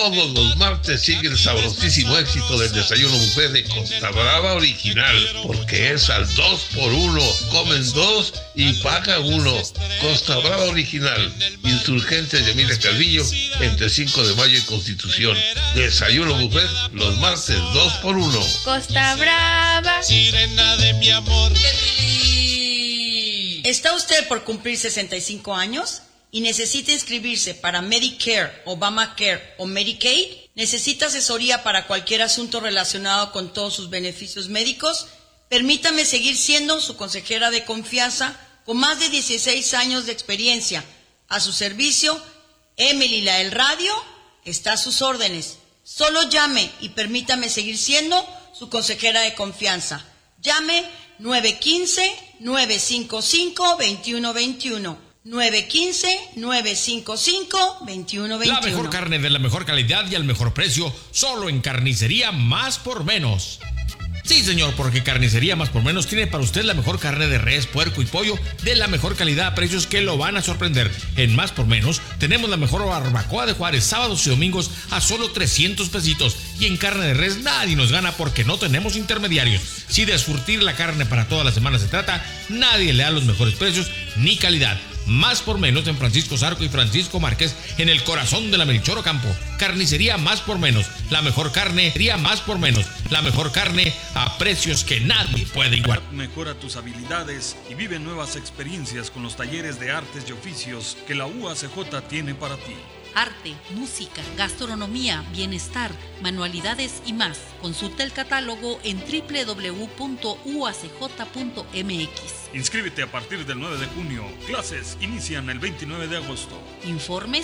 Todos los martes sigue el sabrosísimo éxito del desayuno buffet de Costa Brava Original, porque es al 2x1. Comen 2 y paga 1. Costa Brava Original, Insurgentes de Emilia Calvillo, entre 5 de mayo y Constitución. Desayuno buffet los martes 2x1. Costa Brava, sirena de mi amor. ¿Está usted por cumplir 65 años y necesita inscribirse para Medicare, Obamacare o Medicaid? ¿Necesita asesoría para cualquier asunto relacionado con todos sus beneficios médicos? Permítame seguir siendo su consejera de confianza con más de 16 años de experiencia. A su servicio, Emily la del Radio está a sus órdenes. Solo llame y permítame seguir siendo su consejera de confianza. Llame 915-955-2121. 915-955-2121. La mejor carne de la mejor calidad y al mejor precio, solo en Carnicería Más por Menos. Sí, señor, porque Carnicería Más por Menos tiene para usted la mejor carne de res, puerco y pollo de la mejor calidad a precios que lo van a sorprender. En Más por Menos tenemos la mejor barbacoa de Juárez, sábados y domingos a solo 300 pesitos. Y en carne de res nadie nos gana porque no tenemos intermediarios. Si de surtir la carne para toda la semana se trata, nadie le da los mejores precios ni calidad. Más por Menos en Francisco Zarco y Francisco Márquez, en el corazón de la Melchor Ocampo. Carnicería Más por Menos, la mejor carne, Más por Menos, la mejor carne a precios que nadie puede igualar. Mejora tus habilidades y vive nuevas experiencias con los talleres de artes y oficios que la UACJ tiene para ti. Arte, música, gastronomía, bienestar, manualidades y más. Consulta el catálogo en www.uacj.mx. Inscríbete a partir del 9 de junio. Clases inician el 29 de agosto. Informes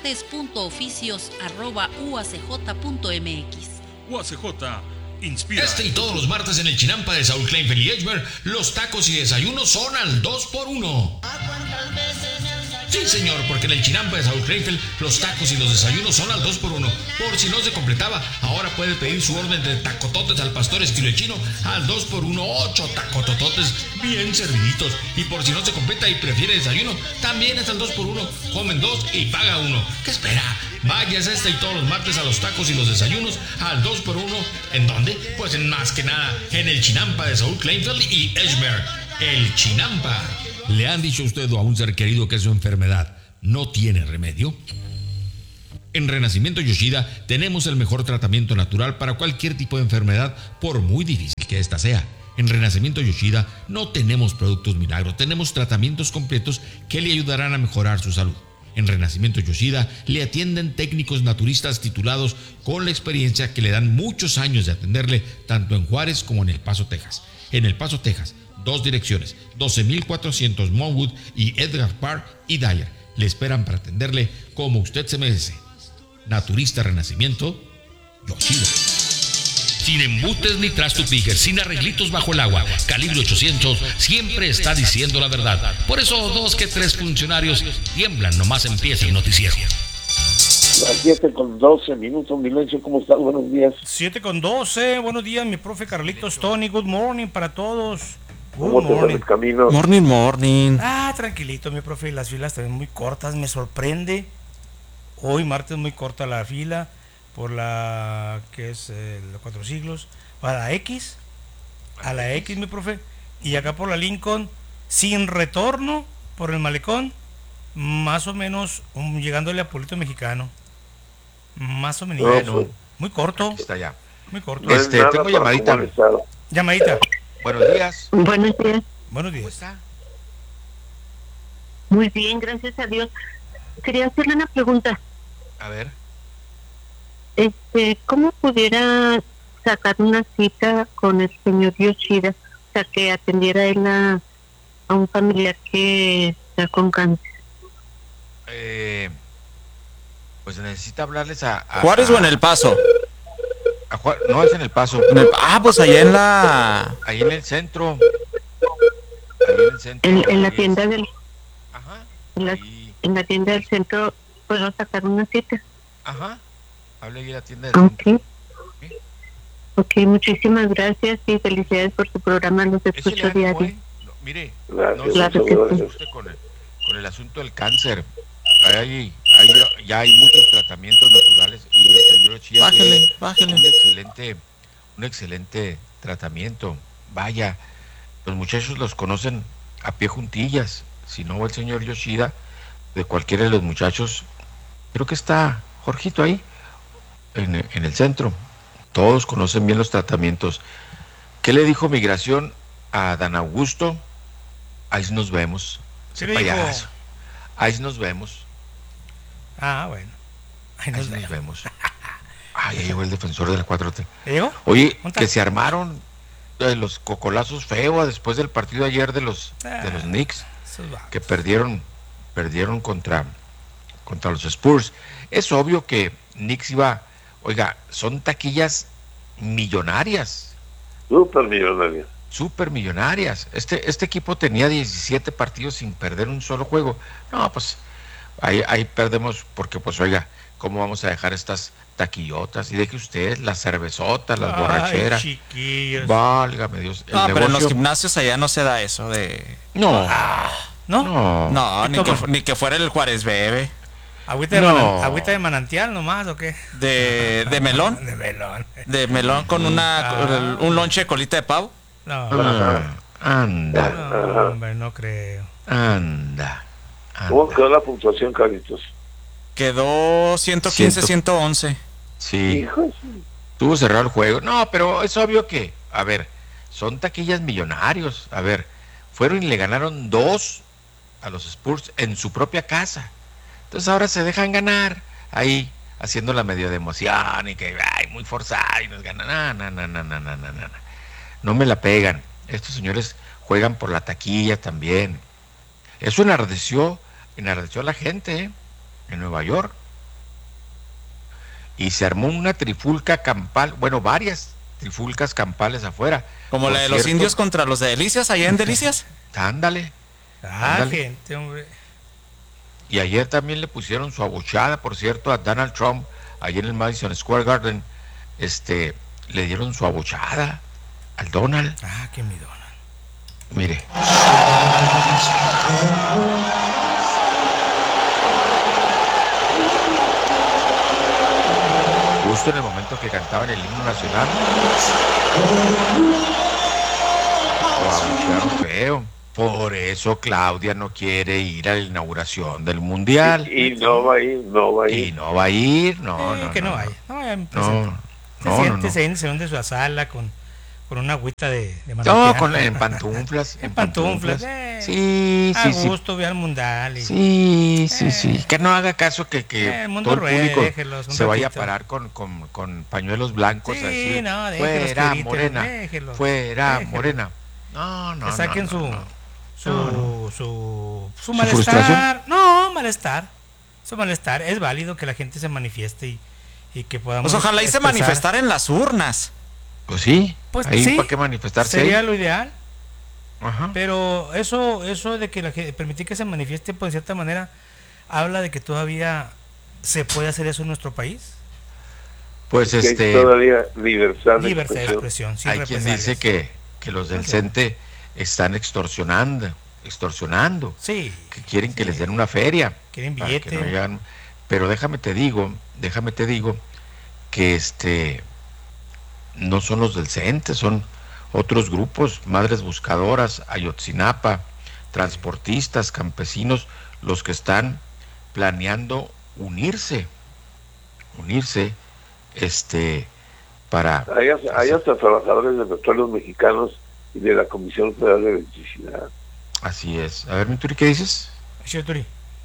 artes.oficios@uacj.mx. UACJ inspira. Este y todos los martes en el Chinampa de Saúl Kleinfeld y Edgemer, los tacos y desayunos son al 2x1. Sí, señor, porque en el Chinampa de Saúl Kleinfeld los tacos y los desayunos son al 2x1. Por si no se completaba, ahora puede pedir su orden de tacototes al pastor estilo chino al 2x1, 8 tacotototes bien serviditos. Y por si no se completa y prefiere desayuno, también es al 2x1. Comen 2 y paga 1. ¿Qué espera? Váyase este y todos los martes a los tacos y los desayunos al 2x1. ¿En dónde? Pues en más que nada en el Chinampa de Saúl Kleinfeld y Edgemer. El Chinampa. ¿Le han dicho a usted o a un ser querido que su enfermedad no tiene remedio? En Renacimiento Yoshida tenemos el mejor tratamiento natural para cualquier tipo de enfermedad, por muy difícil que ésta sea. En Renacimiento Yoshida no tenemos productos milagros, tenemos tratamientos completos que le ayudarán a mejorar su salud. En Renacimiento Yoshida le atienden técnicos naturistas titulados con la experiencia que le dan muchos años de atenderle tanto en Juárez como en El Paso, Texas. En El Paso, Texas, 2 direcciones, 12,400 Monwood y Edgar Park y Dyer. Le esperan para atenderle como usted se merece. Naturista Renacimiento Yoshida. Sin embutes ni trastupigues, sin arreglitos bajo el agua. Calibre 800 siempre está diciendo la verdad. Por eso 2 que 3 funcionarios tiemblan nomás empieza el noticiero. Las 7:12, Milencio, ¿cómo estás? Buenos días. 7:12, buenos días, mi profe Carlitos Tony, good morning para todos. ¿Cómo te va el camino? Morning. Tranquilito, mi profe, las filas también muy cortas, me sorprende. Hoy martes muy corta la fila por la que es los 4 siglos, para la X, a la X, mi profe, y acá por la Lincoln, sin retorno por el malecón, más o menos llegándole a Pueblito Mexicano, más o menos, muy corto. Está ya. Muy corto. Tengo llamadita. Llamadita. Buenos días. Buenos días. Buenos días. ¿Cómo está? Muy bien, gracias a Dios. Quería hacerle una pregunta. A ver. ¿Cómo pudiera sacar una cita con el señor Yoshida? O sea, que atendiera él a un familiar que está con cáncer. Pues necesita hablarles a ¿Juárez o en El Paso? No, es en El Paso. Pues allá en la... Ahí en el centro. En la tienda del... Ajá. En la tienda del centro puedo sacar una cita. Ajá. Hable ahí a la tienda del centro. Ok, muchísimas gracias y felicidades por su programa, los escucho diario. No, mire, gracias, no se asuste con el asunto del cáncer. Ya hay muchos tratamientos naturales y señor Yoshida Bájele. Un excelente tratamiento. Vaya, los muchachos los conocen a pie juntillas. Si no va el señor Yoshida, de cualquiera de los muchachos, creo que está Jorgito ahí, en el centro. Todos conocen bien los tratamientos. ¿Qué le dijo Migración a Dan Augusto? Ahí nos vemos. ¿Qué Ese le dijo? payaso. Ahí nos vemos. Ah, bueno. Ahí nos vemos. Ah, ya llegó el defensor de la 4T. ¿Llegó? Oye, ¿Monta? que se armaron los cocolazos feos después del partido de ayer de los Knicks, que perdieron contra los Spurs. Es obvio que Knicks iba, oiga, son taquillas millonarias. Súper millonarias. Este equipo tenía 17 partidos sin perder un solo juego. No, pues ahí perdemos porque, pues, oiga, ¿cómo vamos a dejar estas taquillotas? Y deje usted las cervezotas, las borracheras. Chiquillos. Válgame Dios. No, pero en los gimnasios allá no se da eso de... No. No, ni que fuera el Juárez Bebe. ¿Agüita de manantial nomás o qué? ¿De melón? De melón. ¿De melón con un lonche de colita de pavo? No. Anda. No, hombre, no creo. Anda. ¿Cómo quedó la puntuación, Carlitos? Quedó 115-111. Sí. Tuvo cerrado el juego. No, pero es obvio que, a ver, son taquillas millonarios. A ver, fueron y le ganaron 2 a los Spurs en su propia casa. Entonces ahora se dejan ganar ahí, haciendo la medio de emoción y que, ay, muy forzado y nos ganan. No me la pegan. Estos señores juegan por la taquilla también. Eso enardeció a la gente, en Nueva York. Y se armó una trifulca campal, bueno, varias trifulcas campales afuera. Como por la de los indios contra los de Delicias, allá en Delicias. Ándale. Gente, hombre. Y ayer también le pusieron su abuchada, por cierto, a Donald Trump, ayer en el Madison Square Garden, le dieron su abuchada al Donald. Ah, que mi Donald. Mire. Justo en el momento que cantaban el himno nacional, lo abuchearon feo. Por eso Claudia no quiere ir a la inauguración del Mundial. Y no va a ir. Y no va a ir, no. Que no vaya. Se hunde su sala con una agüita de manantial. No, en pantuflas. En pantuflas. Sí. A gusto, ve al Mundial. Sí. Que no haga caso que todo el público se vaya a parar con pañuelos blancos. Sí, así. No, fuera morena. Fuera morena. No. Que saquen su malestar. ¿Frustración? No, malestar. Su malestar. Es válido que la gente se manifieste y que podamos. Pues ojalá se manifestar en las urnas. Pues sí. Pues ahí sí, para qué manifestarse. Sería ahí lo ideal. Ajá. Pero eso de que permitir que se manifieste, pues de cierta manera, habla de que todavía se puede hacer eso en nuestro país. Pues hay todavía libertad de expresión. Hay quien dice que los del CENTE están extorsionando, sí, que quieren que les den una feria, quieren billete, pero déjame te digo que no son los del CENTE, son otros grupos, Madres Buscadoras, Ayotzinapa, transportistas, campesinos, los que están planeando unirse para... Hay hasta trabajadores de Petróleos Mexicanos y de la Comisión Federal de Electricidad. Así es. A ver, mi Turi, ¿qué dices? Sí, Turi.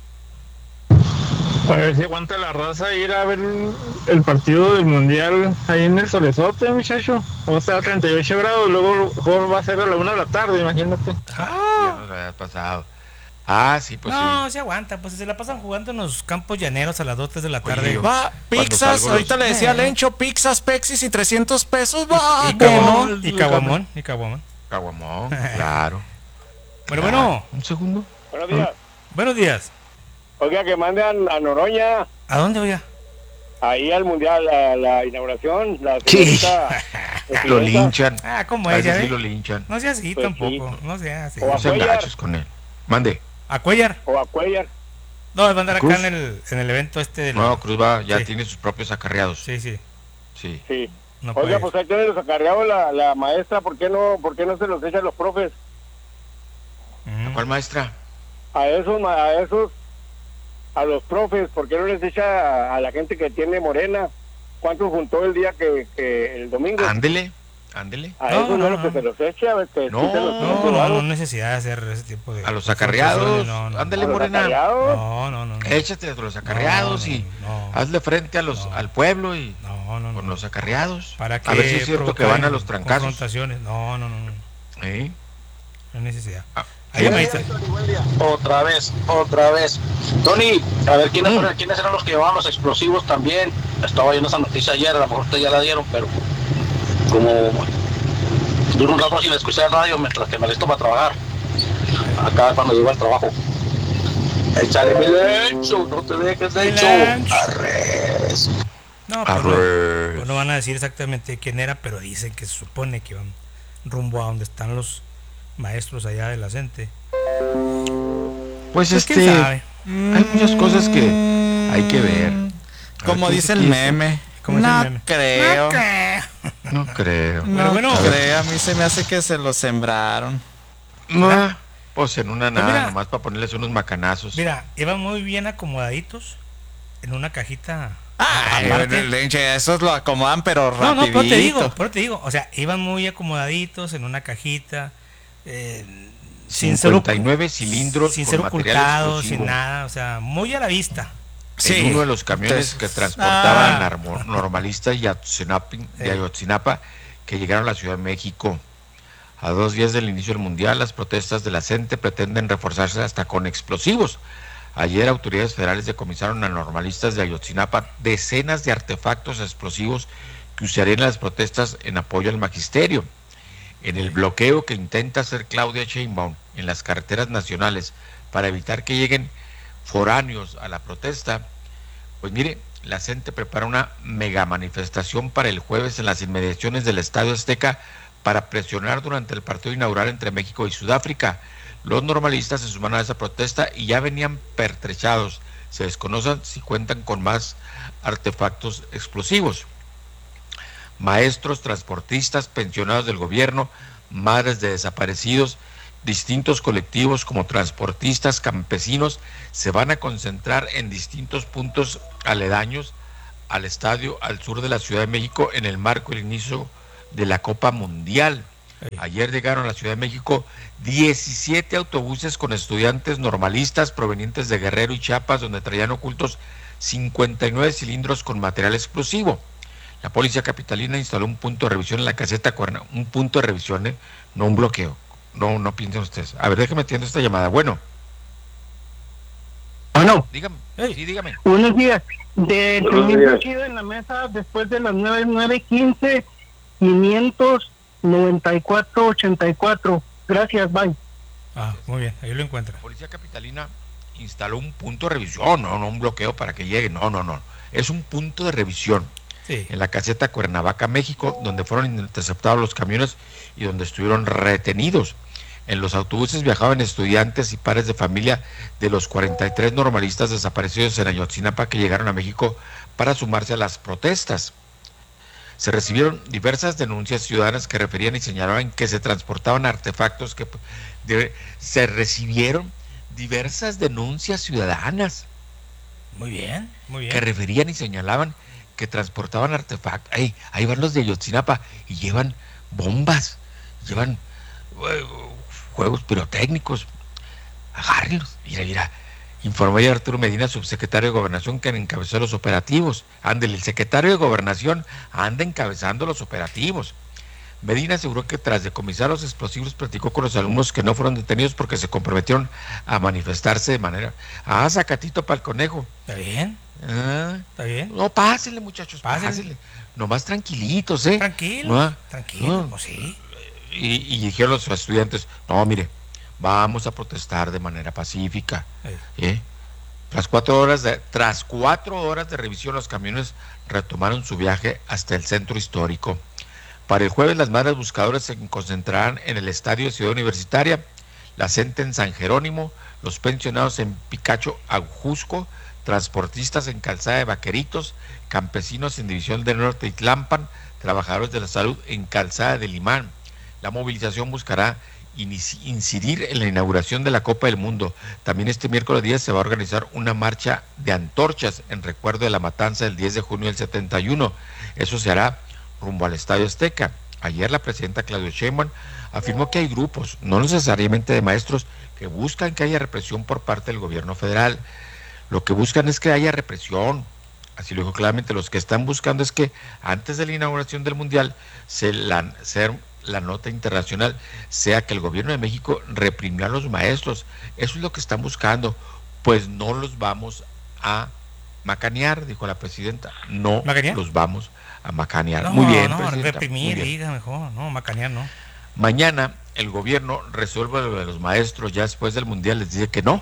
A ver si aguanta la raza ir a ver el partido del Mundial ahí en el Solezote, muchacho. Vamos a estar a 38 grados, luego va a ser a la 1 de la tarde, imagínate. Ya nos había pasado. Sí, pues no, sí. se aguanta, pues se la pasan jugando en los campos llaneros a las 2, 3 de la tarde. Va, pizzas, ahorita le decía a Lencho, pizzas, pexis y 300 pesos, va. Y caguamón. Caguamón, claro. Bueno. Un segundo. Buenos días. Buenos días. Oiga, que manden a Noroña. ¿A dónde, oiga? Ahí al Mundial, a la inauguración. Sí. Lo linchan. ¿Cómo es? Sí lo linchan. No sea así pues tampoco. Sí. No sea así. No sean gachos con él. Mande. ¿A Cuellar? O a Cuellar. No, va a andar Cruz. acá en el evento de No, Cruz ya tiene sus propios acarreados. Sí. No oiga, pues ahí tiene los acarreados la maestra, ¿por qué no se los echa a los profes? ¿A cuál maestra? A los profes, ¿por qué no les echa a la gente que tiene morena? ¿Cuántos juntó el día que el domingo? Ándele. A eso no, que se los eche, a ver que no necesidad de hacer ese tipo de... A los acarreados, ándele, morena. No. Échate a los acarreados y hazle frente al pueblo y con los acarreados. ¿Para qué? A ver si es cierto que van a los trancazos. Confrontaciones. No. ¿Sí? No hay necesidad. Ahí otra vez. Tony, a ver quiénes eran los que llevaban los explosivos también. Estaba viendo esa noticia ayer, a lo mejor ustedes ya la dieron, pero como duro un rato sin escuchar el radio mientras que me listo para trabajar. Acá cuando llego al trabajo. Échale mi lecho, no te dejes de hecho. Arres. No, pues no van a decir exactamente quién era, pero dicen que se supone que van rumbo a donde están los maestros allá de la CENTE. Pues ¿quién sabe? Hay muchas cosas que hay que ver. Como dice el meme. No creo. Pero bueno, creo, a mí se me hace que se lo sembraron. Pues en una nada, nomás para ponerles unos macanazos. Mira, iban muy bien acomodaditos en una cajita. Esos lo acomodan, pero rapidito. No, pero te digo, o sea, iban muy acomodaditos en una cajita, sin 59 cilindros, sin ser ocultados, sin nada, o sea, muy a la vista. En uno de los camiones que transportaban normalistas de Ayotzinapa que llegaron a la Ciudad de México. A 2 días del inicio del Mundial, las protestas de la CENTE pretenden reforzarse hasta con explosivos. Ayer autoridades federales decomisaron a normalistas de Ayotzinapa decenas de artefactos explosivos que usarían en las protestas en apoyo al magisterio. En el bloqueo que intenta hacer Claudia Sheinbaum en las carreteras nacionales para evitar que lleguen foráneos a la protesta, pues mire, la CENTE prepara una mega manifestación para el jueves en las inmediaciones del Estadio Azteca para presionar durante el partido inaugural entre México y Sudáfrica. Los normalistas se suman a esa protesta y ya venían pertrechados. Se desconocen si cuentan con más artefactos explosivos. Maestros, transportistas, pensionados del gobierno, madres de desaparecidos, distintos colectivos como transportistas, campesinos, se van a concentrar en distintos puntos aledaños al estadio al sur de la Ciudad de México en el marco del inicio de la Copa Mundial. Ayer llegaron a la Ciudad de México 17 autobuses con estudiantes normalistas provenientes de Guerrero y Chiapas, donde traían ocultos 59 cilindros con material explosivo. La policía capitalina instaló un punto de revisión en la caseta Cuernavaca, un punto de revisión, no un bloqueo. No piensen ustedes. A ver, déjame atiendo esta llamada. Bueno, dígame. Sí, dígame. Buenos días. Del señor Chido en la mesa después de las 9:15, 594-84. Gracias, bye. Muy bien, ahí lo encuentra. La policía capitalina instaló un punto de revisión, no un bloqueo para que llegue, no. Es un punto de revisión. Sí. En la caseta Cuernavaca, México, donde fueron interceptados los camiones y donde estuvieron retenidos. En los autobuses viajaban estudiantes y padres de familia de los 43 normalistas desaparecidos en Ayotzinapa que llegaron a México para sumarse a las protestas. Se recibieron diversas denuncias ciudadanas que referían y señalaban que se transportaban artefactos se recibieron diversas denuncias ciudadanas. Muy bien. Que referían y señalaban que transportaban artefactos. Ahí van los de Ayotzinapa y llevan bombas, llevan juegos pirotécnicos. Agárrenlos. Mira. Informó ayer Arturo Medina, subsecretario de Gobernación, que encabezó los operativos. El secretario de Gobernación anda encabezando los operativos. Medina aseguró que tras decomisar los explosivos platicó con los alumnos que no fueron detenidos porque se comprometieron a manifestarse de manera... sacatito para el conejo. ¿Está bien? ¿Está bien? No, pásenle, muchachos, pásenle. Nomás tranquilitos, Tranquilo, pues sí. Y dijeron los estudiantes, no, mire, vamos a protestar de manera pacífica. Tras 4 horas de revisión, los camiones retomaron su viaje hasta el centro histórico. Para el jueves, las madres buscadoras se concentrarán en el estadio de Ciudad Universitaria. la CENTE en San Jerónimo, los pensionados en Picacho, Ajusco, transportistas en Calzada de Vaqueritos, campesinos en División del Norte y Tlampan, trabajadores de la salud en Calzada de Limán. La movilización buscará incidir en la inauguración de la Copa del Mundo. También este miércoles 10 se va a organizar una marcha de antorchas en recuerdo de la matanza del 10 de junio del 71. Eso se hará rumbo al Estadio Azteca. Ayer la presidenta Claudia Sheinbaum afirmó que hay grupos, no necesariamente de maestros, que buscan que haya represión por parte del gobierno federal. Lo que buscan es que haya represión. Así lo dijo claramente. Los que están buscando es que antes de la inauguración del Mundial la nota internacional sea que el gobierno de México reprimió a los maestros. Eso es lo que están buscando. Pues no los vamos a macanear, dijo la presidenta. No ¿Macanear? Los vamos a macanear. Muy bien, presidenta. Reprimir, diga mejor. No, macanear no. Mañana el gobierno resuelve lo de los maestros. Ya después del Mundial les dice que no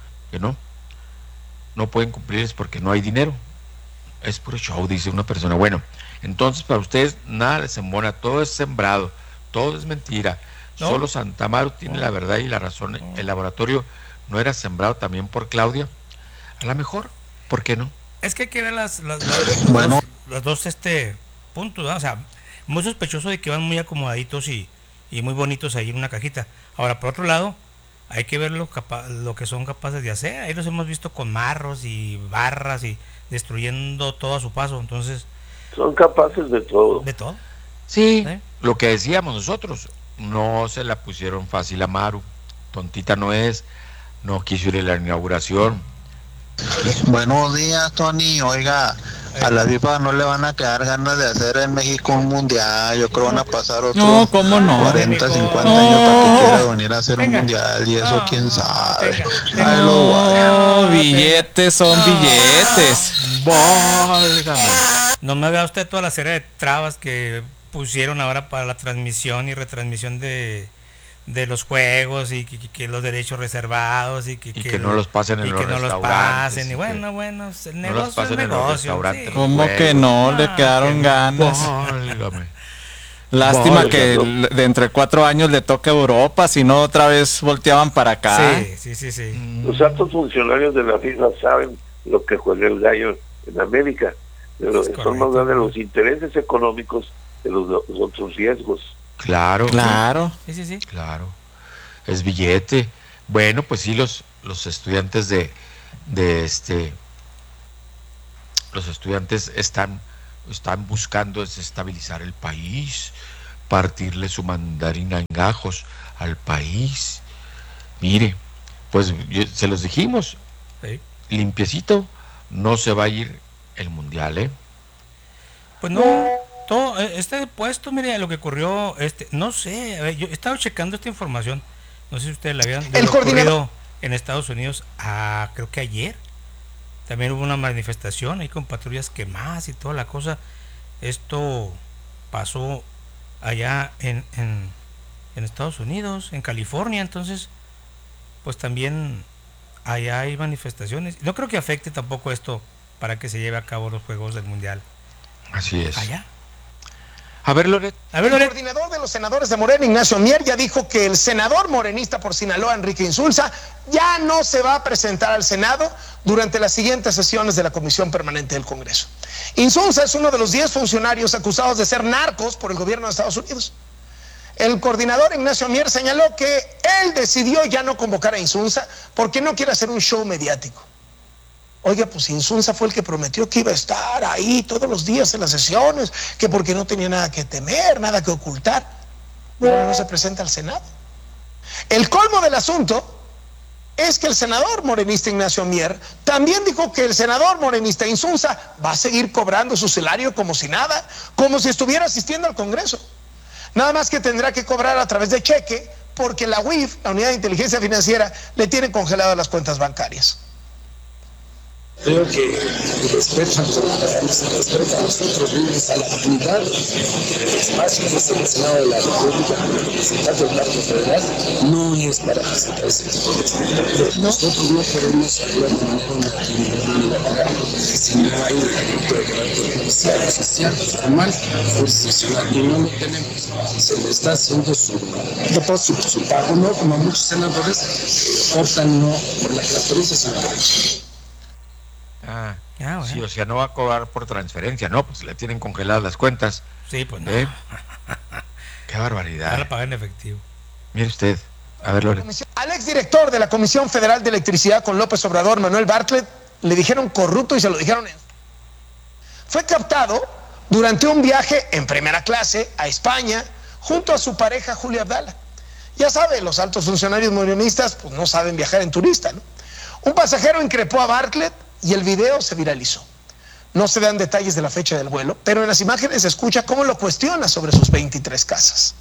pueden cumplirles porque no hay dinero. Es puro show, dice una persona. Bueno, entonces para ustedes nada les embona, todo es sembrado, todo es mentira. No. Solo Santa Maru tiene la verdad y la razón. El laboratorio no era sembrado también por Claudia. A lo mejor, ¿por qué no? Es que hay que ver los dos puntos, ¿no? O sea, muy sospechoso de que van muy acomodaditos y muy bonitos ahí en una cajita. Ahora, por otro lado, hay que ver lo que son capaces de hacer. Ahí los hemos visto con marros y barras y destruyendo todo a su paso. Entonces, son capaces de todo. ¿De todo? Sí, lo que decíamos nosotros, no se la pusieron fácil a Maru. Tontita no es, no quiso ir a la inauguración. Buenos días, Tony. Oiga, a la FIFA no le van a quedar ganas de hacer en México un mundial. Yo creo que van a pasar otros 40, 50 años para que quiera venir a hacer un mundial. Y eso quién sabe. Billetes son billetes. Válgame. No me haga usted toda la serie de trabas que pusieron ahora para la transmisión y retransmisión de los juegos y que los derechos reservados y que no los pasen en los restaurantes. Y bueno, el negocio es negocio. Sí. ¿Cómo que no? Le quedaron ganas. Lástima que de 4 años le toque a Europa, si no otra vez volteaban para acá. Sí. Los altos funcionarios de la FIFA saben lo que juega el gallo en América. Pero son más grandes los intereses económicos de los otros riesgos. Claro. Sí. Claro. Es billete. Bueno, pues sí, los estudiantes los estudiantes están buscando desestabilizar el país, partirle su mandarina en gajos al país. Mire, pues se los dijimos, limpiecito, no se va a ir el mundial, Pues no. Todo este puesto, mire lo que ocurrió, no sé, a ver, yo he estado checando esta información, no sé si ustedes la habían ocurrido en Estados Unidos, creo que ayer también hubo una manifestación ahí con patrullas quemadas y toda la cosa. Esto pasó allá en Estados Unidos, en California, entonces pues también allá hay manifestaciones. No creo que afecte tampoco esto para que se lleve a cabo los Juegos del Mundial. Así es. Allá. A ver, Loret. El coordinador de los senadores de Morena, Ignacio Mier, ya dijo que el senador morenista por Sinaloa, Enrique Insulza, ya no se va a presentar al Senado durante las siguientes sesiones de la Comisión Permanente del Congreso. Insulza es uno de los 10 funcionarios acusados de ser narcos por el gobierno de Estados Unidos. El coordinador Ignacio Mier señaló que él decidió ya no convocar a Insulza porque no quiere hacer un show mediático. Oiga, pues Insulza fue el que prometió que iba a estar ahí todos los días en las sesiones, que porque no tenía nada que temer, nada que ocultar. Pero no se presenta al Senado. El colmo del asunto es que el senador morenista Ignacio Mier también dijo que el senador morenista Insulza va a seguir cobrando su salario como si nada, como si estuviera asistiendo al Congreso. Nada más que tendrá que cobrar a través de cheque, porque la UIF, la Unidad de Inteligencia Financiera, le tiene congeladas las cuentas bancarias. Creo que el respeto a nosotros mismos, a la dignidad del espacio que es el Senado de la República, representante del Pacto Federal, no es para presentar ese tipo de espectáculos. Nosotros no podemos hablar de una actividad unilateral, si no hay un reglamento de carácter judicial, social, formal, jurisdiccional, y no lo tenemos. Se le está haciendo su pago, ¿no? Como a muchos senadores optan no por la transferencia, sino por el bueno. Sí, o sea, no va a cobrar por transferencia, no, pues le tienen congeladas las cuentas. Sí, pues no. Qué barbaridad. Ahora paga en efectivo. Mire usted, a ver, Lore. Al exdirector de la Comisión Federal de Electricidad con López Obrador, Manuel Bartlett, le dijeron corrupto y se lo dijeron Fue captado durante un viaje en primera clase a España junto a su pareja Julia Abdala. Ya sabe, los altos funcionarios morenistas pues no saben viajar en turista, ¿no? Un pasajero increpó a Bartlett y el video se viralizó. No se dan detalles de la fecha del vuelo, pero en las imágenes se escucha cómo lo cuestiona sobre sus 23 casas.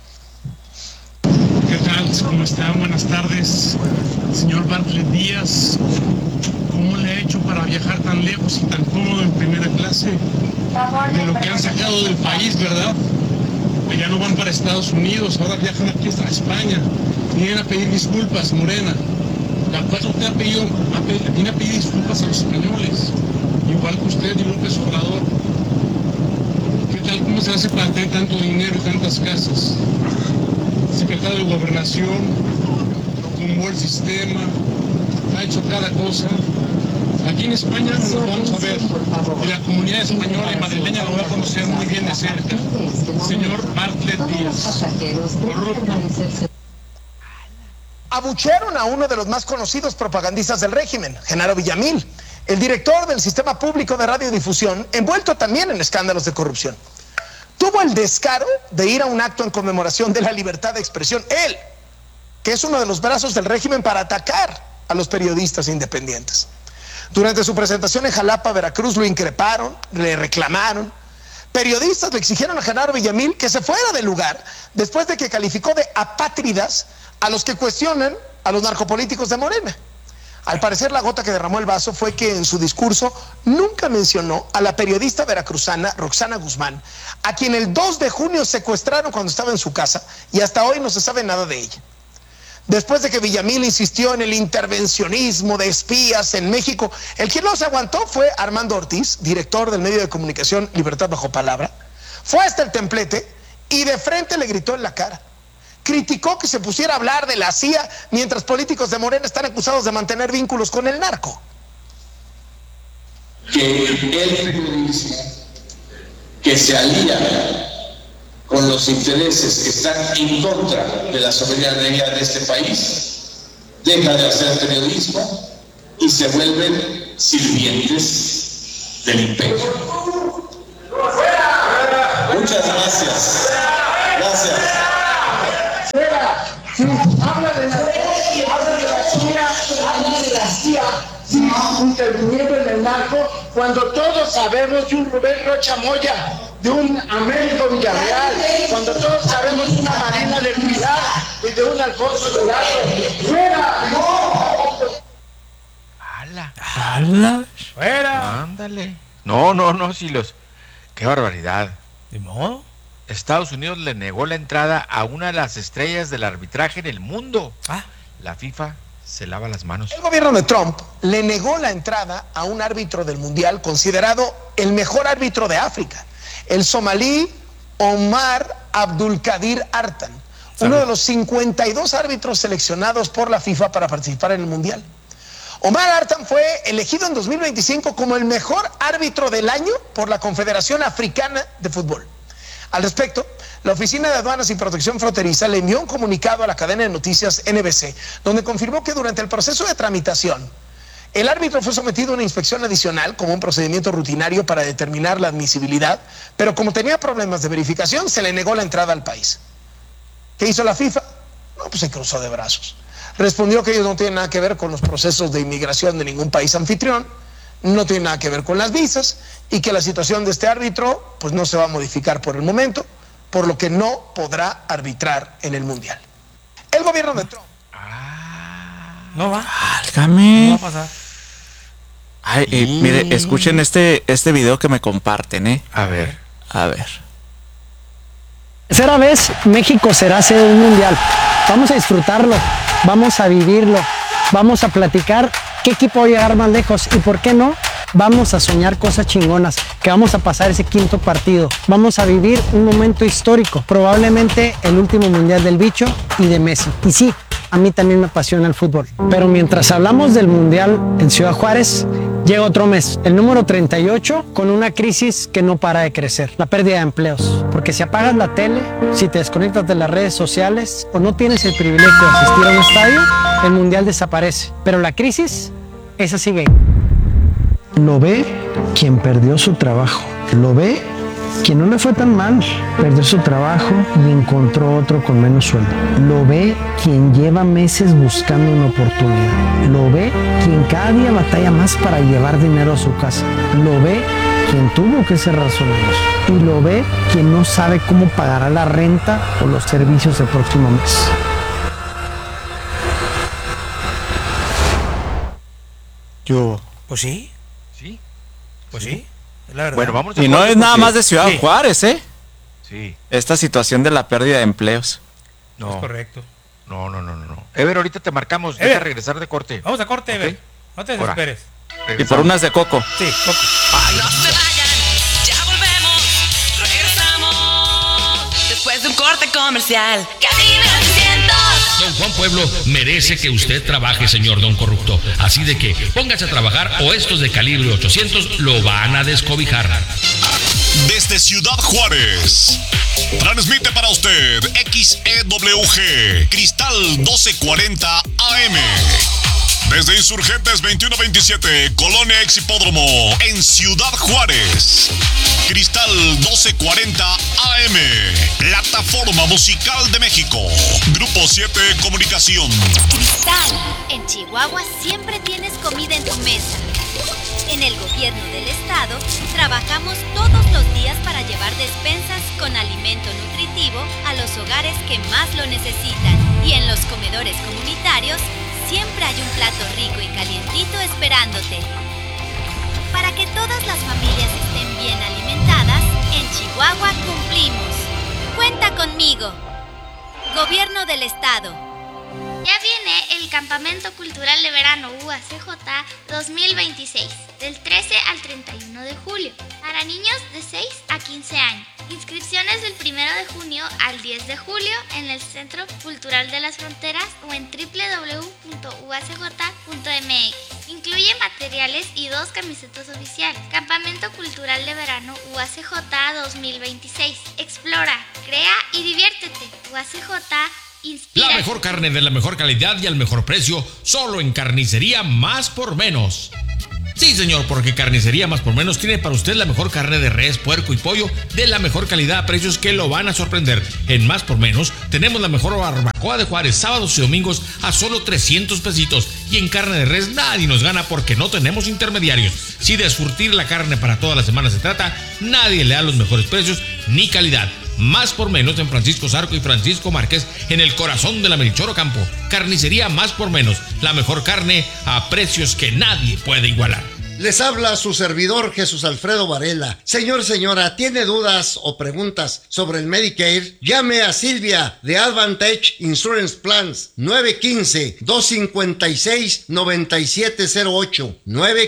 ¿Qué tal? ¿Cómo está? Buenas tardes, señor Bartlett Díaz. ¿Cómo le ha hecho para viajar tan lejos y tan cómodo en primera clase? De lo que han sacado del país, ¿verdad? Ya no van para Estados Unidos, ahora viajan aquí hasta España. Vienen a pedir disculpas, Morena. La cual usted viene a pedir disculpas a los españoles, igual que usted y López Obrador. ¿Qué tal? ¿Cómo se hace para tener tanto dinero y tantas casas? El secretario de Gobernación tumbó el sistema, ha hecho cada cosa. Aquí en España nos vamos a ver, y la comunidad española y madrileña lo va a conocer muy bien de cerca. Señor Bartlett Díaz, corrupto. Abuchearon a uno de los más conocidos propagandistas del régimen, Genaro Villamil, el director del Sistema Público de Radiodifusión, envuelto también en escándalos de corrupción. Tuvo el descaro de ir a un acto en conmemoración de la libertad de expresión, él, que es uno de los brazos del régimen para atacar a los periodistas independientes. Durante su presentación en Jalapa, Veracruz, lo increparon, le reclamaron. Periodistas le exigieron a Genaro Villamil que se fuera del lugar después de que calificó de apátridas a los que cuestionan a los narcopolíticos de Morena. Al parecer, la gota que derramó el vaso fue que en su discurso nunca mencionó a la periodista veracruzana Roxana Guzmán, a quien el 2 de junio secuestraron cuando estaba en su casa y hasta hoy no se sabe nada de ella. Después de que Villamil insistió en el intervencionismo de espías en México, el que no se aguantó fue Armando Ortiz, director del medio de comunicación Libertad Bajo Palabra. Fue hasta el templete y de frente le gritó en la cara. Criticó que se pusiera a hablar de la CIA mientras políticos de Morena están acusados de mantener vínculos con el narco. Que el periodismo que se alía con los intereses que están en contra de la soberanía de este país, deja de hacer periodismo y se vuelven sirvientes del imperio. Muchas gracias. Gracias. Habla de la CIA, interviniendo en el narco, cuando todos sabemos de un Rubén Rocha Moya, de un Américo Villarreal, cuando todos sabemos de una Marina del Pilar y de un Alfonso Delgado. ¡Fuera! ¡No! ¡Hala! ¡Fuera! Ándale. No, si los... ¡Qué barbaridad! ¿De modo? Estados Unidos le negó la entrada a una de las estrellas del arbitraje en el mundo. La FIFA se lava las manos. El gobierno de Trump le negó la entrada a un árbitro del Mundial considerado el mejor árbitro de África, el somalí Omar Abdulkadir Artan, uno de los 52 árbitros seleccionados por la FIFA para participar en el Mundial. Omar Artan fue elegido en 2025 como el mejor árbitro del año por la Confederación Africana de Fútbol. Al respecto, la Oficina de Aduanas y Protección Fronteriza le envió un comunicado a la cadena de noticias NBC, donde confirmó que durante el proceso de tramitación, el árbitro fue sometido a una inspección adicional como un procedimiento rutinario para determinar la admisibilidad, pero como tenía problemas de verificación, se le negó la entrada al país. ¿Qué hizo la FIFA? No, pues se cruzó de brazos. Respondió que ellos no tienen nada que ver con los procesos de inmigración de ningún país anfitrión, no tiene nada que ver con las visas y que la situación de este árbitro pues no se va a modificar por el momento, por lo que no podrá arbitrar en el Mundial. El gobierno de Trump no va. Válgame. No va a pasar. Ay, mire, escuchen este video que me comparten, A ver. Tercera vez México será sede de un mundial. Vamos a disfrutarlo, vamos a vivirlo, vamos a platicar qué equipo va a llegar más lejos y por qué no, vamos a soñar cosas chingonas, que vamos a pasar ese quinto partido. Vamos a vivir un momento histórico, probablemente el último mundial del Bicho y de Messi. Y sí, a mí también me apasiona el fútbol. Pero mientras hablamos del mundial en Ciudad Juárez, llega otro mes, el número 38, con una crisis que no para de crecer, la pérdida de empleos. Porque si apagas la tele, si te desconectas de las redes sociales o no tienes el privilegio de asistir a un estadio, el mundial desaparece. Pero la crisis, esa sigue. Lo ve quien perdió su trabajo, lo ve quien no le fue tan mal, perdió su trabajo y encontró otro con menos sueldo. Lo ve quien lleva meses buscando una oportunidad. Lo ve quien cada día batalla más para llevar dinero a su casa. Lo ve quien tuvo que cerrar su negocio. Y lo ve quien no sabe cómo pagará la renta o los servicios el próximo mes. Pues sí. Sí. Pues sí. Es la verdad. Bueno, vamos. Y no es nada más de Ciudad Juárez, ¿eh? Sí. Esta situación de la pérdida de empleos. No. Es correcto. No. Ever, ahorita te marcamos. Deja regresar de corte. Vamos a corte, Ever. No te desesperes. Y por unas de coco. Sí, coco. Ay, no se vayan, ya volvemos, regresamos después de un corte comercial. Cadena 600. Don Juan Pueblo merece que usted trabaje, señor Don Corrupto. Así de que póngase a trabajar o estos de calibre 800 lo van a descobijar. Desde Ciudad Juárez, transmite para usted XEWG Cristal 1240 AM. Desde Insurgentes 2127, Colonia Ex Hipódromo, en Ciudad Juárez. Cristal 1240 AM, Plataforma Musical de México. Grupo 7 Comunicación. Cristal, en Chihuahua siempre tienes comida en tu mesa. En el gobierno del estado, trabajamos todos los días para llevar despensas con alimento nutritivo a los hogares que más lo necesitan. Y en los comedores comunitarios, siempre hay un plato rico y calientito esperándote. Para que todas las familias estén bien alimentadas, en Chihuahua cumplimos. Cuenta conmigo. Gobierno del Estado. Ya viene el Campamento Cultural de Verano UACJ 2026, del 13 al 31 de julio, para niños de 6 a 15 años. Inscripciones del 1 de junio al 10 de julio en el Centro Cultural de las Fronteras o en www.uacj.mx. Incluye materiales y 2 camisetas oficiales. Campamento Cultural de Verano UACJ 2026. Explora, crea y diviértete. UACJ inspira. La mejor carne de la mejor calidad y al mejor precio, solo en Carnicería Más por Menos. Sí, señor, porque Carnicería Más por Menos tiene para usted la mejor carne de res, puerco y pollo de la mejor calidad a precios que lo van a sorprender. En Más por Menos tenemos la mejor barbacoa de Juárez, sábados y domingos a solo 300 pesitos. Y en carne de res nadie nos gana porque no tenemos intermediarios. Si de surtir la carne para toda la semana se trata, nadie le da los mejores precios ni calidad. Más por Menos en Francisco Zarco y Francisco Márquez, en el corazón de la Melchor Ocampo. Carnicería Más por Menos, la mejor carne a precios que nadie puede igualar. Les habla su servidor Jesús Alfredo Varela. Señor, señora, ¿tiene dudas o preguntas sobre el Medicare? Llame a Silvia de Advantage Insurance Plans 915-256-9708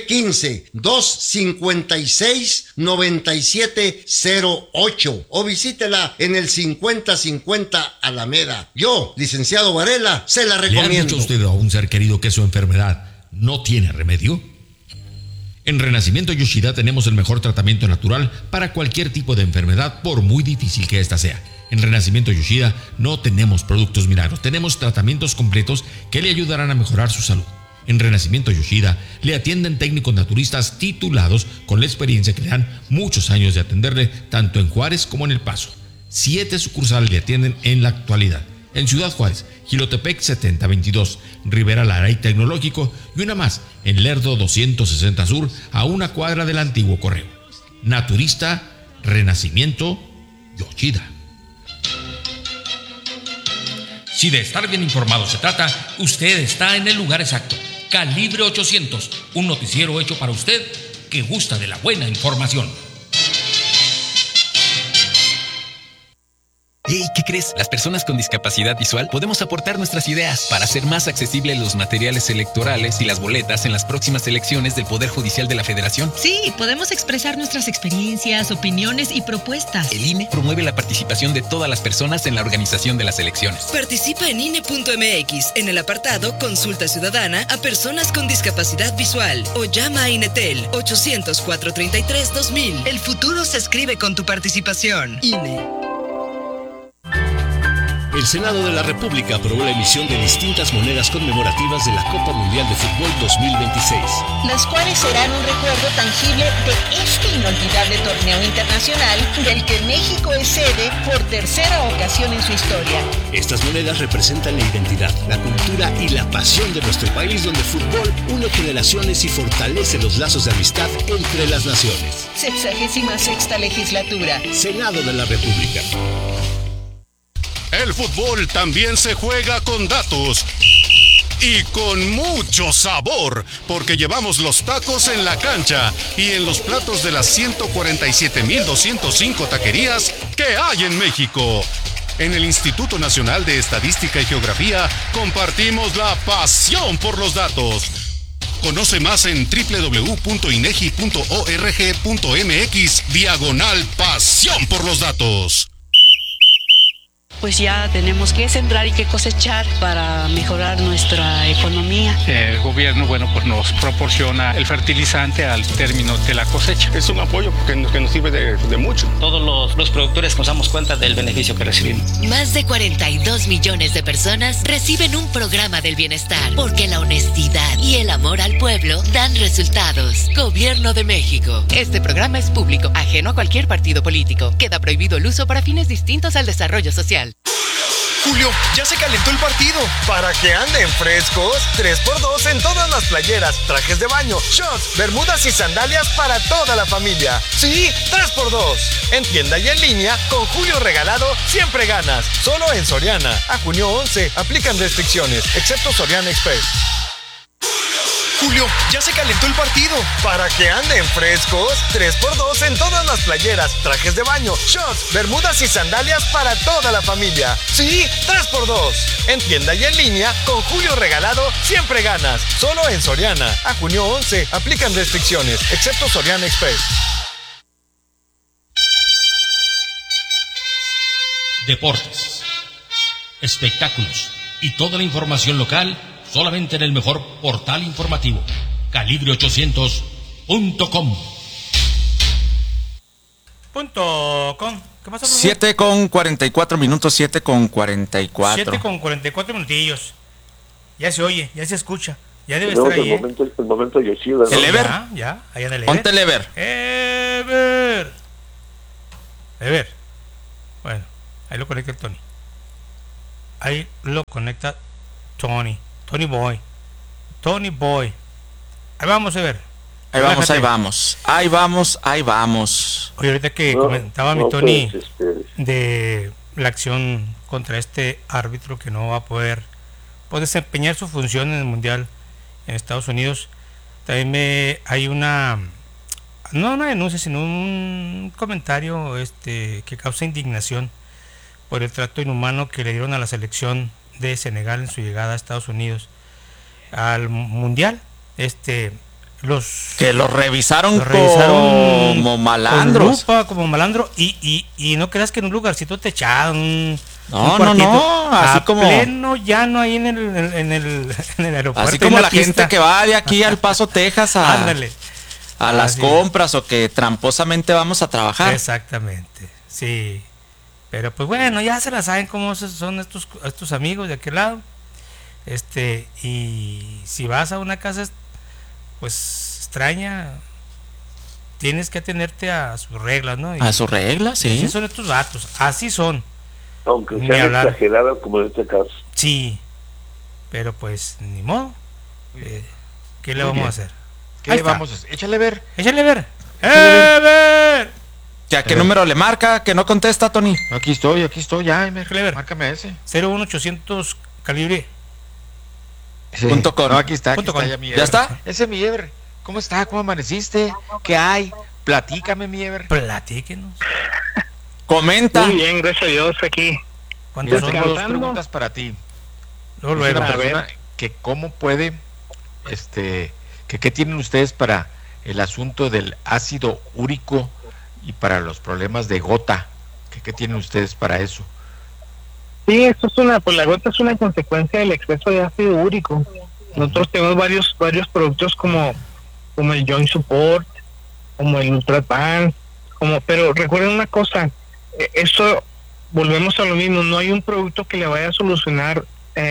915-256-9708 o visítela en el 5050 Alameda. Yo, licenciado Varela, se la recomiendo. ¿Le ha dicho usted a un ser querido que su enfermedad no tiene remedio? En Renacimiento Yoshida tenemos el mejor tratamiento natural para cualquier tipo de enfermedad, por muy difícil que ésta sea. En Renacimiento Yoshida no tenemos productos milagros, tenemos tratamientos completos que le ayudarán a mejorar su salud. En Renacimiento Yoshida le atienden técnicos naturistas titulados con la experiencia que le dan muchos años de atenderle tanto en Juárez como en El Paso. 7 sucursales le atienden en la actualidad. En Ciudad Juárez, Jilotepec 7022, Rivera Lara y Tecnológico, y una más en Lerdo 260 Sur, a una cuadra del antiguo correo. Naturista, Renacimiento, Yoshida. Si de estar bien informado se trata, usted está en el lugar exacto. Calibre 800, un noticiero hecho para usted que gusta de la buena información. Hey, ¿qué crees? Las personas con discapacidad visual podemos aportar nuestras ideas para hacer más accesibles los materiales electorales y las boletas en las próximas elecciones del Poder Judicial de la Federación. Sí, podemos expresar nuestras experiencias, opiniones y propuestas. El INE promueve la participación de todas las personas en la organización de las elecciones. Participa en INE.mx en el apartado Consulta Ciudadana a personas con discapacidad visual o llama a INETEL 800-433-2000. El futuro se escribe con tu participación. INE. El Senado de la República aprobó la emisión de distintas monedas conmemorativas de la Copa Mundial de Fútbol 2026. Las cuales serán un recuerdo tangible de este inolvidable torneo internacional del que México es sede por tercera ocasión en su historia. Estas monedas representan la identidad, la cultura y la pasión de nuestro país, donde el fútbol une generaciones y fortalece los lazos de amistad entre las naciones. 66ª legislatura. Senado de la República. El fútbol también se juega con datos y con mucho sabor, porque llevamos los tacos en la cancha y en los platos de las 147,205 taquerías que hay en México. En el Instituto Nacional de Estadística y Geografía compartimos la pasión por los datos. Conoce más en www.inegi.org.mx/pasión por los datos. Pues ya tenemos que sembrar y que cosechar para mejorar nuestra economía. El gobierno, pues nos proporciona el fertilizante al término de la cosecha. Es un apoyo que nos sirve de mucho. Todos los productores nos damos cuenta del beneficio que recibimos. Más de 42 millones de personas reciben un programa del bienestar, porque la honestidad y el amor al pueblo dan resultados. Gobierno de México. Este programa es público, ajeno a cualquier partido político. Queda prohibido el uso para fines distintos al desarrollo social. Julio, ya se calentó el partido. Para que anden frescos, 3x2 en todas las playeras, trajes de baño, shorts, bermudas y sandalias para toda la familia. Sí, 3x2. En tienda y en línea, con Julio regalado, siempre ganas. Solo en Soriana. A junio 11, aplican restricciones, excepto Soriana Express. Julio, ya se calentó el partido. Para que anden frescos, 3x2 en todas las playeras, trajes de baño, shorts, bermudas y sandalias para toda la familia. Sí, 3x2. En tienda y en línea, con Julio regalado, siempre ganas. Solo en Soriana. A junio 11, aplican restricciones, excepto Soriana Express. Deportes, espectáculos y toda la información local solamente en el mejor portal informativo, calibre800.com. ¿Qué pasa, 7:44 minutos, 7:44. 7:44 minutillos. Ya se oye, ya se escucha. Ya debe Tenemos estar ahí. el momento Yoshida, ¿no? ¿El Ever? Ya, allá en el Ever. Ponte el Ever. Ever. Bueno, ahí lo conecta el Tony. Ahí lo conecta Tony Boy. Ahí vamos a ver. Ahí vamos. Oye, ahorita que comentaba mi Tony de la acción contra este árbitro que no va a poder desempeñar su función en el Mundial en Estados Unidos, también hay una denuncia, sino un comentario que causa indignación por el trato inhumano que le dieron a la selección de Senegal en su llegada a Estados Unidos al Mundial. Los revisaron como malandros. Como malandro, y no creas que en un lugarcito techado, un cuartito, así como pleno llano ahí en el aeropuerto. Así como la gente que va de aquí al Paso, Texas a las compras, o que tramposamente vamos a trabajar. Exactamente, sí. Pero pues bueno, ya se la saben cómo son estos amigos de aquel lado. Y si vas a una casa pues extraña, tienes que atenerte a sus reglas, ¿no? A sus reglas, sí. Así son estos vatos, así son. Aunque sean exageradas como en este caso. Sí, pero pues ni modo. ¿Qué le vamos a hacer? ¿Qué le vamos a hacer? Échale ver. ¡Ever! ¿A qué número le marca? Que no contesta, Tony. Aquí estoy, ya, Ever. Márcame ese. 01800 calibre. Sí. .com. No, aquí está ya mi Ever. ¿Ya está? Ese mi Ever. ¿Cómo está? ¿Cómo amaneciste? ¿Qué hay? Platícame, mi Ever. Platíquenos. Comenta. Muy bien, gracias a Dios, aquí. Mira, tengo dos preguntas para ti. Luego, una persona que cómo puede, que qué tienen ustedes para el asunto del ácido úrico y para los problemas de gota. ¿Qué tienen ustedes para eso? Sí, esto es la gota es una consecuencia del exceso de ácido úrico. Nosotros tenemos varios productos como el Joint Support, como el Ultra Advance, pero recuerden una cosa, esto volvemos a lo mismo, no hay un producto que le vaya a solucionar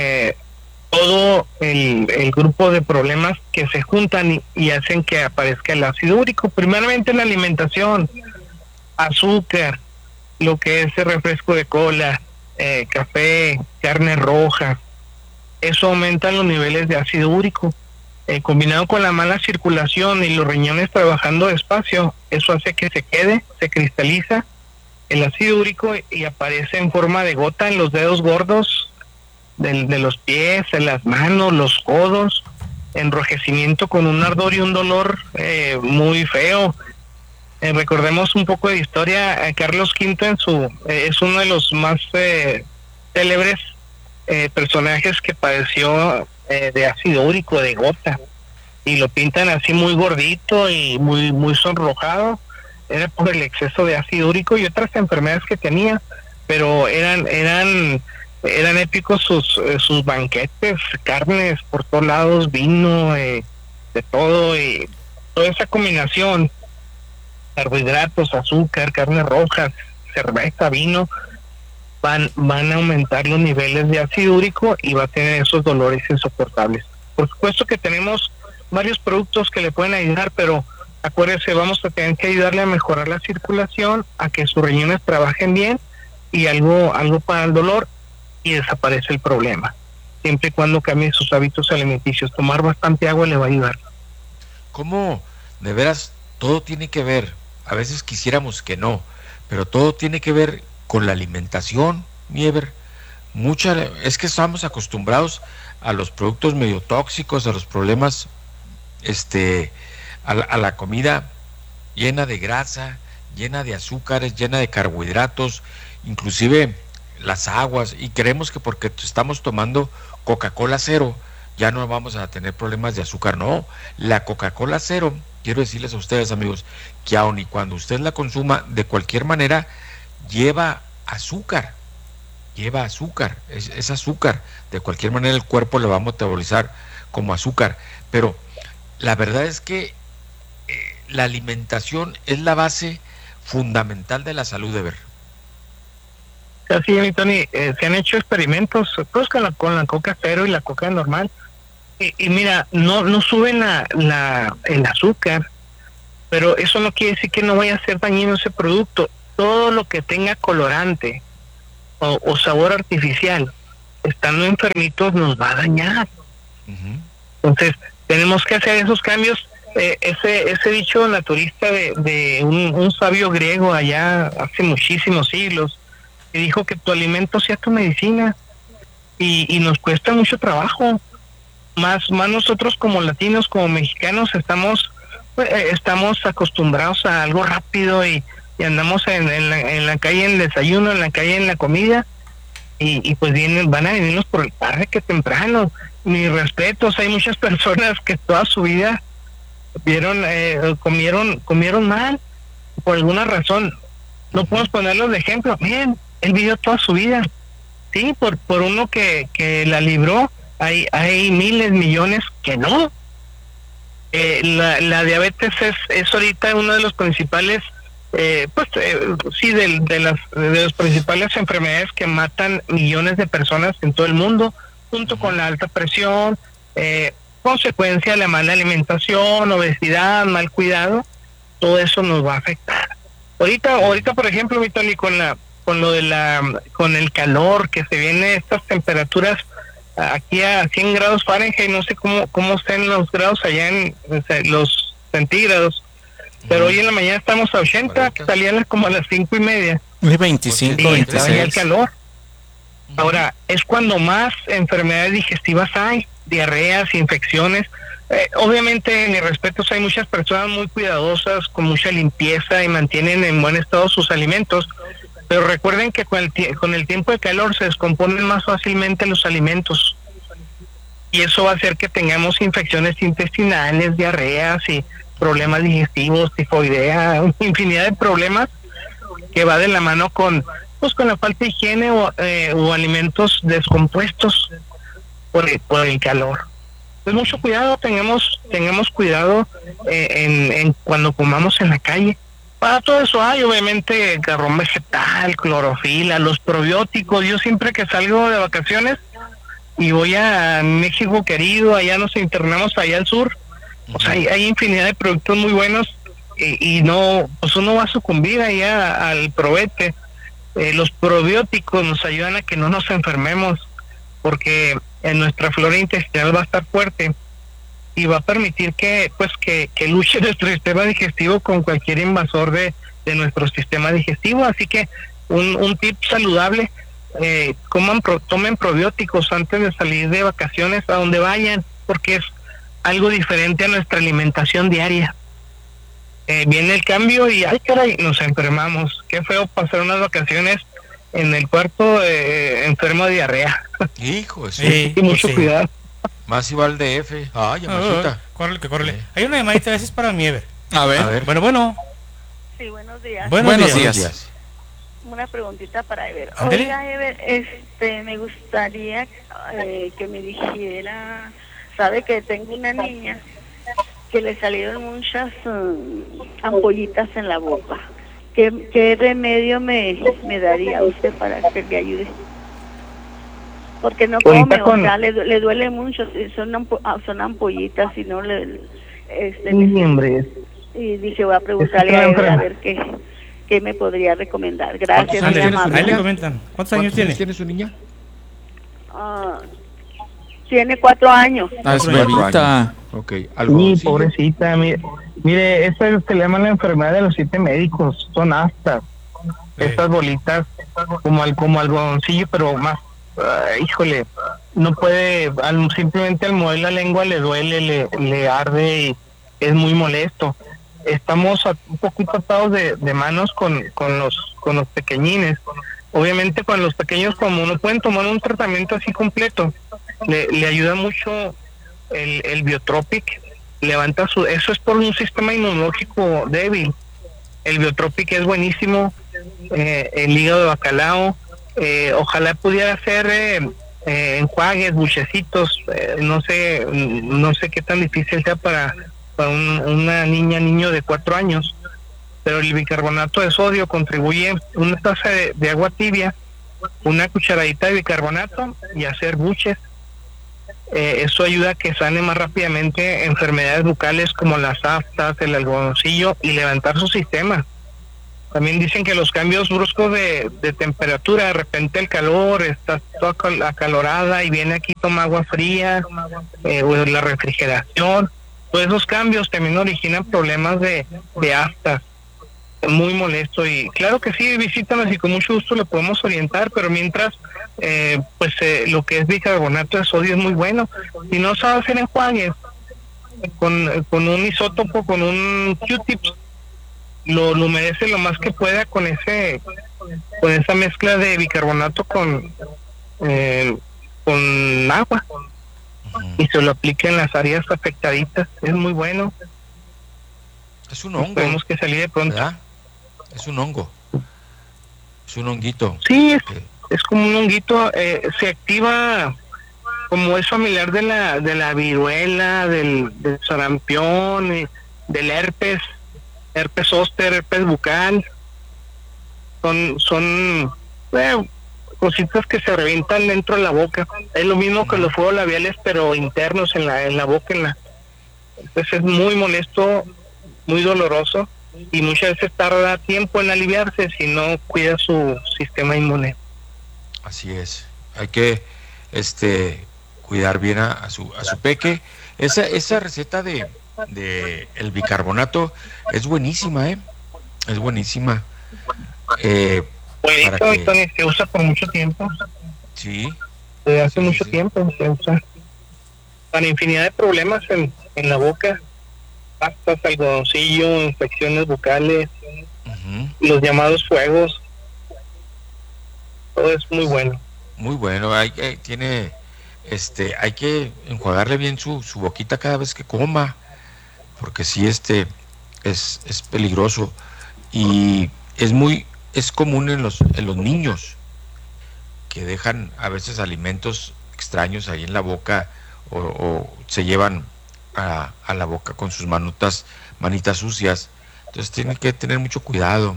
todo el grupo de problemas que se juntan y hacen que aparezca el ácido úrico. Primeramente la alimentación, azúcar, lo que es el refresco de cola, café, carne roja, eso aumenta los niveles de ácido úrico. Combinado con la mala circulación y los riñones trabajando despacio, eso hace que se cristaliza el ácido úrico y aparece en forma de gota en los dedos gordos de los pies, en las manos, los codos, enrojecimiento con un ardor y un dolor muy feo. Recordemos un poco de historia. Carlos V es uno de los más célebres personajes que padeció de ácido úrico, de gota, y lo pintan así muy gordito y muy sonrojado. Era por el exceso de ácido úrico y otras enfermedades que tenía, pero eran épicos sus banquetes, carnes por todos lados, vino, de todo, y toda esa combinación, carbohidratos, azúcar, carnes rojas, cerveza, vino, van a aumentar los niveles de ácido úrico y va a tener esos dolores insoportables. Por supuesto que tenemos varios productos que le pueden ayudar, pero acuérdese, vamos a tener que ayudarle a mejorar la circulación, a que sus riñones trabajen bien y algo para el dolor, y desaparece el problema. Siempre y cuando cambie sus hábitos alimenticios, tomar bastante agua le va a ayudar. ¿Cómo? De veras, todo tiene que ver, a veces quisiéramos que no, pero todo tiene que ver con la alimentación, Niever. Es que estamos acostumbrados a los productos medio tóxicos, a los problemas, a la comida llena de grasa, llena de azúcares, llena de carbohidratos, inclusive las aguas, y creemos que porque estamos tomando Coca-Cola cero ya no vamos a tener problemas de azúcar. No, la Coca-Cola cero, quiero decirles a ustedes, amigos, que aun y cuando usted la consuma de cualquier manera, lleva azúcar, es azúcar, de cualquier manera el cuerpo lo va a metabolizar como azúcar, pero la verdad es que la alimentación es la base fundamental de la salud, de ver. Así, mi Tony, se han hecho experimentos pues, con la coca cero y la coca normal, y mira, no suben el azúcar, pero eso no quiere decir que no vaya a ser dañino ese producto. Todo lo que tenga colorante o sabor artificial, estando enfermitos, nos va a dañar. Entonces tenemos que hacer esos cambios. Ese dicho naturista de un sabio griego allá hace muchísimos siglos, que dijo que tu alimento sea tu medicina, y nos cuesta mucho trabajo, más nosotros como latinos, como mexicanos, estamos acostumbrados a algo rápido y andamos en la calle en el desayuno, en la calle en la comida, y pues van a venirnos por el tarde que temprano. Mis respetos, hay muchas personas que toda su vida comieron mal por alguna razón. No podemos ponerlos de ejemplo. Miren, él vivió toda su vida, sí, por uno que la libró. Hay miles, millones que no. La diabetes es ahorita uno de los principales de las principales enfermedades que matan millones de personas en todo el mundo, junto con la alta presión, consecuencia de la mala alimentación, obesidad, mal cuidado. Todo eso nos va a afectar. Ahorita por ejemplo, mi Tony, con el calor que se viene, estas temperaturas aquí a 100 grados Fahrenheit, no sé cómo estén los grados allá en los centígrados, pero hoy en la mañana estamos a 80, salían como a las 5:30. 25, 26. El calor. Ahora, es cuando más enfermedades digestivas hay. diarreas, infecciones. Obviamente, en mis respetos, hay muchas personas muy cuidadosas, con mucha limpieza y mantienen en buen estado sus alimentos, pero recuerden que con el tiempo de calor se descomponen más fácilmente los alimentos y eso va a hacer que tengamos infecciones intestinales, diarreas y problemas digestivos, tifoidea, infinidad de problemas que va de la mano con la falta de higiene o alimentos descompuestos por el calor. Pues mucho cuidado, tengamos cuidado en cuando comamos en la calle. Para todo eso hay obviamente carbón vegetal, clorofila, los probióticos. Yo siempre que salgo de vacaciones y voy a México querido, allá nos internamos allá al sur, o sea, hay infinidad de productos muy buenos y no, pues uno va a sucumbir allá al probete. Los probióticos nos ayudan a que no nos enfermemos, porque en nuestra flora intestinal va a estar fuerte y va a permitir que luche nuestro sistema digestivo con cualquier invasor de nuestro sistema digestivo. Así que un tip saludable, tomen probióticos antes de salir de vacaciones a donde vayan, porque es algo diferente a nuestra alimentación diaria. Viene el cambio y ay caray, nos enfermamos. Qué feo pasar unas vacaciones en el cuarto enfermo de diarrea. Hijo, sí, y mucho cuidado. Más igual de F. Ay, Yamashita. Córrele. Hay una llamadita a veces para mí, Ever. A ver. Bueno. Sí, buenos días. Buenos días. Una preguntita para Ever. ¿Andale? Oiga, Ever, me gustaría que me dijera, sabe que tengo una niña que le salieron muchas ampollitas en la boca. ¿Qué remedio me daría usted para que le ayude? Porque no come, o sea, le duele mucho, son ampollitas y no le... y dije, voy a preguntarle a él a ver qué me podría recomendar. Gracias. Ahí le comentan. ¿Cuántos años tiene? ¿Tiene su niña? Tiene 4 años. Es bebita. Ok, algo. Sí, pobrecita, mire, esa se le llama la enfermedad de los 7 médicos, son aftas. Estas bolitas como algodoncillo, pero más, híjole, no puede, simplemente al mover la lengua le duele, le arde y es muy molesto. Estamos un poquito atados de manos con los pequeñines. Obviamente con los pequeños, como no pueden tomar un tratamiento así completo, le ayuda mucho el Biotropic, eso es por un sistema inmunológico débil. El Biotropic es buenísimo, el hígado de bacalao, ojalá pudiera hacer enjuagues, buchecitos, no sé qué tan difícil sea para una niño de 4 años, pero el bicarbonato de sodio contribuye, una taza de agua tibia, una cucharadita de bicarbonato y hacer buches. Eso ayuda a que sane más rápidamente enfermedades bucales como las aftas, el algodoncillo y levantar su sistema. También dicen que los cambios bruscos de temperatura, de repente el calor, está toda acalorada y viene aquí, toma agua fría, o la refrigeración, todos esos cambios también originan problemas de aftas. Muy molesto y claro que sí, visítanos y con mucho gusto le podemos orientar, pero mientras lo que es bicarbonato de sodio es muy bueno. Si no sabe hacer enjuagues con un isótopo, con un Q-tips, lo humedece lo más que pueda con esa mezcla de bicarbonato con agua y se lo aplica en las áreas afectaditas. Es muy bueno. Es un hongo. Tenemos que salir de pronto. ¿Verdad? Es un hongo. Es un honguito. Sí, es como un honguito. Se activa como es familiar de la viruela, del sarampión, del herpes zóster, herpes bucal. Son cositas que se revientan dentro de la boca. Es lo mismo que los fuegos labiales, pero internos en la boca. Entonces es muy molesto, muy doloroso y muchas veces tarda tiempo en aliviarse si no cuida su sistema inmune. Así es, hay que cuidar bien a su peque. Esa receta de el bicarbonato es buenísima, es buenísima. Tony, se usa por mucho tiempo. Sí. Desde hace mucho tiempo se usa. para infinidad de problemas en la boca, pastas, algodoncillo, infecciones bucales, los llamados fuegos. Todo es muy bueno. Muy bueno, hay que enjuagarle bien su boquita cada vez que coma, porque sí es peligroso y es común en los niños que dejan a veces alimentos extraños ahí en la boca o se llevan a la boca con sus manitas sucias. Entonces tienen que tener mucho cuidado.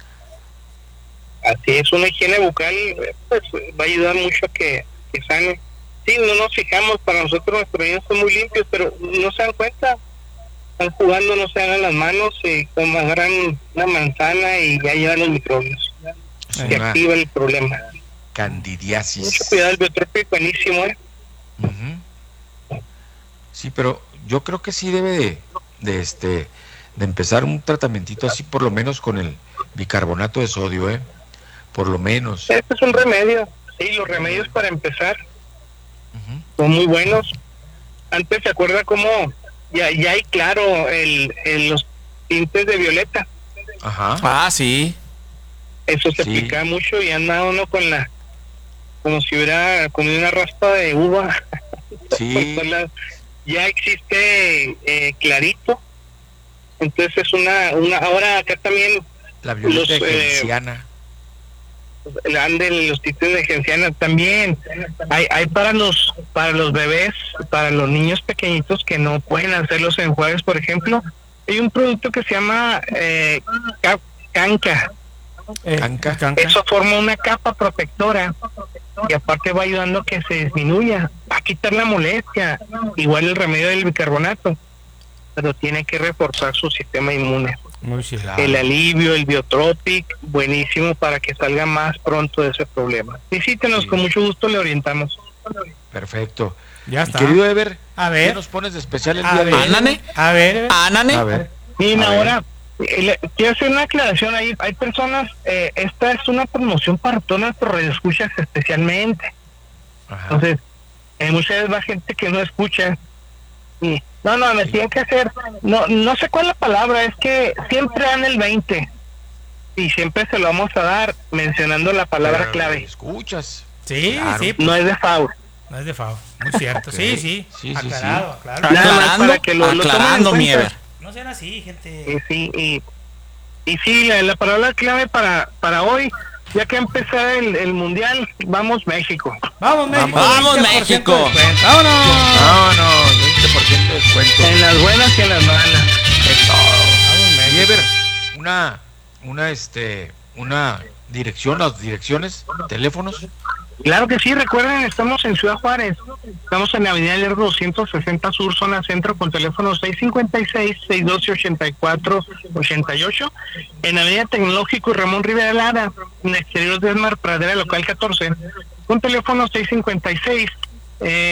Así es, una higiene bucal pues va a ayudar mucho a que sane. Sí, no nos fijamos, para nosotros nuestros niños son muy limpios, pero no se dan cuenta. Están jugando, no se dan las manos, como agarran una manzana y ya llevan los microbios. Se activa el problema. Candidiasis. Mucho cuidado, el biotrópico buenísimo, Sí, pero yo creo que sí debe de empezar un tratamentito así, por lo menos con el bicarbonato de sodio, por lo menos. Este es un remedio, sí, los remedios para empezar son muy buenos. Antes se acuerda cómo ya hay claro los tintes de violeta. Ajá. Sí. Eso se aplica mucho y anda uno como si hubiera comido una raspa de uva. Sí. Ya existe clarito. Entonces es una ahora acá también la violeta genciana. Los tintes de genciana también hay para los bebés, para los niños pequeñitos que no pueden hacer los enjuagues, por ejemplo, hay un producto que se llama canca. Eso forma una capa protectora y aparte va ayudando a que se disminuya, va a quitar la molestia, igual el remedio del bicarbonato, pero tiene que reforzar su sistema inmune. El alivio, el Biotropic, buenísimo para que salga más pronto de ese problema. Visítenos, con mucho gusto le orientamos. Perfecto. Ya está. Querido Ever, a ver, ¿qué nos pones de especial el día de hoy? Ánane. A ver. Bien, ahora quiero hacer una aclaración ahí. Hay personas, esta es una promoción para todos nuestros radioescuchas especialmente. Entonces, muchas veces va gente que no escucha. Y, no, me tienen que hacer, no sé cuál es la palabra, es que siempre dan el 20 y siempre se lo vamos a dar mencionando la palabra clave. ¿Escuchas? Sí, claro. sí. Pues, no es de FAO. No es de FAO, muy cierto. Sí. Aclarado. Aclarando, mi Ever. No sean así, gente. Sí, y sí, la palabra clave para hoy, ya que empezar el mundial, vamos México. Vamos México. Vámonos, 20% de descuento. En las buenas y en las malas. Es todo. Y Ever, una dirección, las direcciones, teléfonos. Claro que sí, recuerden, estamos en Ciudad Juárez, estamos en la avenida Lerdo 260 Sur, zona centro, con teléfono 656-612-8488, en avenida Tecnológico y Ramón Rivera Lara, en exterior de Esmar Pradera, local 14, con teléfono 656